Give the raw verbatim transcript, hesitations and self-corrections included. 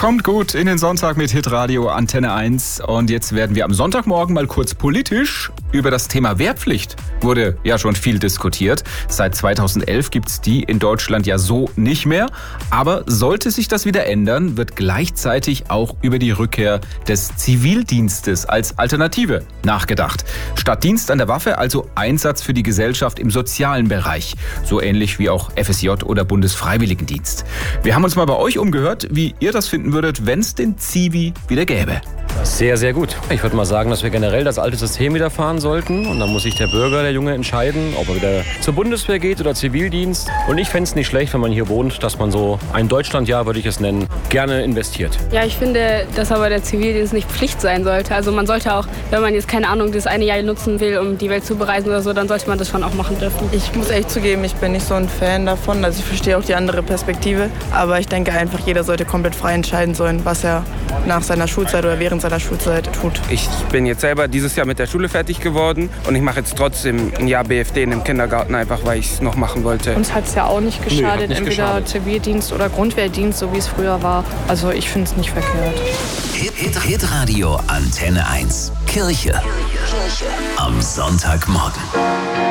Kommt gut in den Sonntag mit Hitradio Antenne eins. Und jetzt werden wir am Sonntagmorgen mal kurz politisch. Über das Thema Wehrpflicht wurde ja schon viel diskutiert. Seit zweitausendelf gibt's die in Deutschland ja so nicht mehr. Aber sollte sich das wieder ändern, wird gleichzeitig auch über die Rückkehr des Zivildienstes als Alternative nachgedacht. Statt Dienst an der Waffe also Einsatz für die Gesellschaft im sozialen Bereich. So ähnlich wie auch F S J oder Bundesfreiwilligendienst. Wir haben uns mal bei euch umgehört, wie ihr das finden würdet, wenn es den Zivi wieder gäbe. Sehr, sehr gut. Ich würde mal sagen, dass wir generell das alte System wieder fahren sollten. Und dann muss sich der Bürger, der Junge, entscheiden, ob er wieder zur Bundeswehr geht oder Zivildienst. Und ich fände es nicht schlecht, wenn man hier wohnt, dass man so ein Deutschlandjahr, würde ich es nennen, gerne investiert. Ja, ich finde, dass aber der Zivildienst nicht Pflicht sein sollte. Also man sollte auch, wenn man jetzt, keine Ahnung, das eine Jahr nutzen will, um die Welt zu bereisen oder so, dann sollte man das schon auch machen dürfen. Ich muss echt zugeben, ich bin nicht so ein Fan davon. Also ich verstehe auch die andere Perspektive. Aber ich denke einfach, jeder sollte komplett frei entscheiden sollen, was er nach seiner Schulzeit oder während seiner Schulzeit tut. Ich bin jetzt selber dieses Jahr mit der Schule fertig geworden und ich mache jetzt trotzdem ein Jahr B F D in dem Kindergarten, einfach weil ich es noch machen wollte. Uns hat es ja auch nicht geschadet, nee, nicht entweder geschadet. Zivildienst oder Grundwehrdienst, so wie es früher war. Also ich finde es nicht verkehrt. Hit, Hit, Hitradio Antenne eins. Kirche. Kirche. Am Sonntagmorgen.